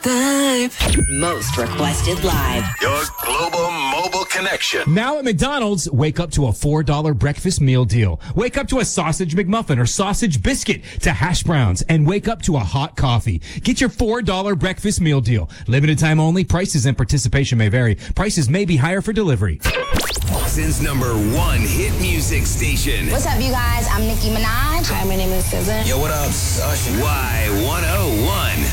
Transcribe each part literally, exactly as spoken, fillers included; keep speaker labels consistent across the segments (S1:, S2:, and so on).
S1: Vibe. Most requested live.
S2: Your global mobile connection.
S3: Now at McDonald's, wake up to a four dollar breakfast meal deal. Wake up to a sausage McMuffin or sausage biscuit to hash browns. And wake up to a hot coffee. Get your four dollar breakfast meal deal. Limited time only. Prices and participation may vary. Prices may be higher for delivery.
S2: Austin's number one hit music station.
S4: What's up, you guys? I'm Nicki Minaj.
S5: Hi, my name is S Z A.
S2: Yo, what up? Usher. Y one oh one.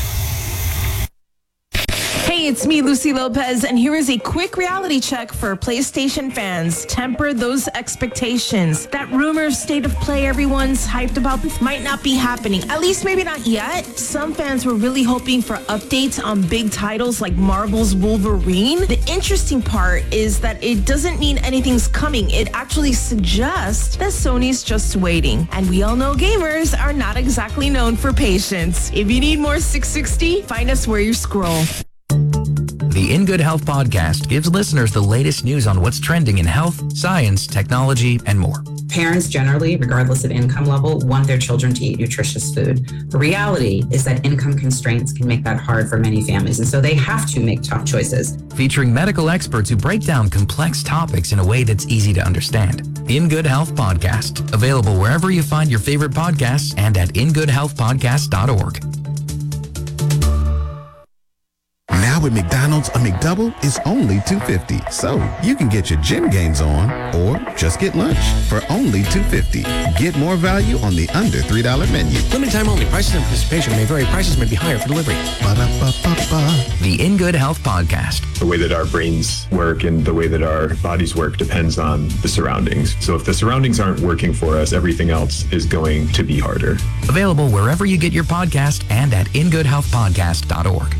S5: Hey, it's me, Lucy Lopez, and here is a quick reality check for PlayStation fans. Temper those expectations. That rumor state of play everyone's hyped about might not be happening. At least maybe not yet. Some fans were really hoping for updates on big titles like Marvel's Wolverine. The interesting part is that it doesn't mean anything's coming. It actually suggests that Sony's just waiting. And we all know gamers are not exactly known for patience. If you need more six sixty, find us where you scroll.
S6: The In Good Health podcast gives listeners the latest news on what's trending in health, science, technology, and more.
S7: Parents generally, regardless of income level, want their children to eat nutritious food. The reality is that income constraints can make that hard for many families, and so they have to make tough choices.
S6: Featuring medical experts who break down complex topics in a way that's easy to understand. In Good Health Podcast, available wherever you find your favorite podcasts and at in good health podcast dot org.
S8: Now at McDonald's, a McDouble is only two dollars and fifty cents. So you can get your gym gains on or just get lunch for only two dollars and fifty cents. Get more value on the under three dollar menu.
S9: Limited time only. Prices and participation may vary. Prices may be higher for delivery.
S8: Ba-da-ba-ba-ba.
S6: The In Good Health Podcast.
S10: The way that our brains work and the way that our bodies work depends on the surroundings. So if the surroundings aren't working for us, everything else is going to be harder.
S6: Available wherever you get your podcast and at in good health podcast dot org.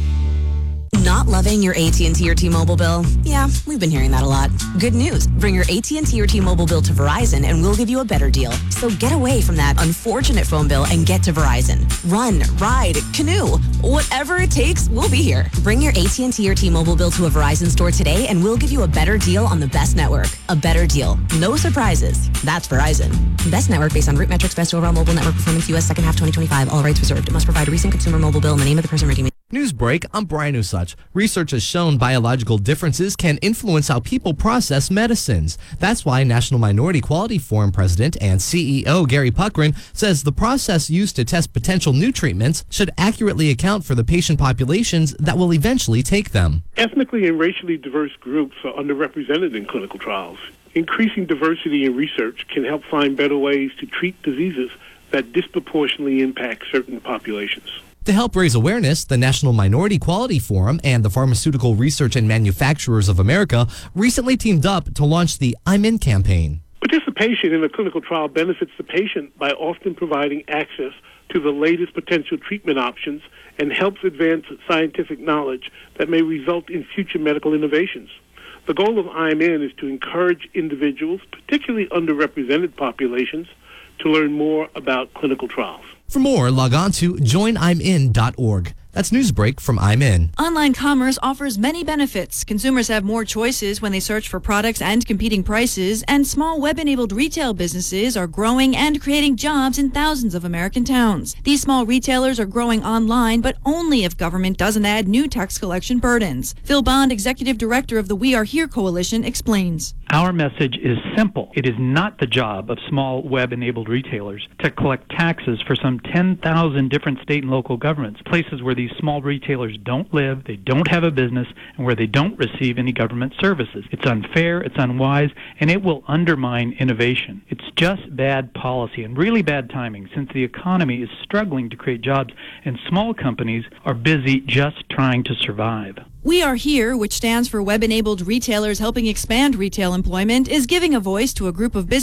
S11: Not loving your A T and T or T-Mobile bill? Yeah, we've been hearing that a lot. Good news. Bring your A T and T or T-Mobile bill to Verizon and we'll give you a better deal. So get away from that unfortunate phone bill and get to Verizon. Run, ride, canoe, whatever it takes, we'll be here. Bring your A T and T or T-Mobile bill to a Verizon store today and we'll give you a better deal on the best network. A better deal. No surprises. That's Verizon. Best network based on root metrics, best overall mobile network performance, U S second half twenty twenty-five. All rights reserved. It must provide a recent consumer mobile bill and the name of the person redeeming.
S12: Newsbreak, I'm Brian Usach. Research has shown biological differences can influence how people process medicines. That's why National Minority Quality Forum President and C E O Gary Puckrin says the process used to test potential new treatments should accurately account for the patient populations that will eventually take them.
S13: Ethnically and racially diverse groups are underrepresented in clinical trials. Increasing diversity in research can help find better ways to treat diseases that disproportionately impact certain populations.
S12: To help raise awareness, the National Minority Quality Forum and the Pharmaceutical Research and Manufacturers of America recently teamed up to launch the I'm In campaign.
S13: Participation in a clinical trial benefits the patient by often providing access to the latest potential treatment options and helps advance scientific knowledge that may result in future medical innovations. The goal of I'm In is to encourage individuals, particularly underrepresented populations, to learn more about clinical trials.
S12: For more, log on to join I'm in dot org. That's Newsbreak from I'm In.
S14: Online commerce offers many benefits. Consumers have more choices when they search for products and competing prices, and small web-enabled retail businesses are growing and creating jobs in thousands of American towns. These small retailers are growing online, but only if government doesn't add new tax collection burdens. Phil Bond, Executive Director of the We Are Here Coalition, explains.
S15: Our message is simple. It is not the job of small web-enabled retailers to collect taxes for some ten thousand different state and local governments, places where these small retailers don't live, they don't have a business, and where they don't receive any government services. It's unfair, it's unwise, and it will undermine innovation. It's just bad policy and really bad timing, since the economy is struggling to create jobs and small companies are busy just trying to survive.
S14: We Are Here, which stands for Web-Enabled Retailers Helping Expand Retail Employment, is giving a voice to a group of businesses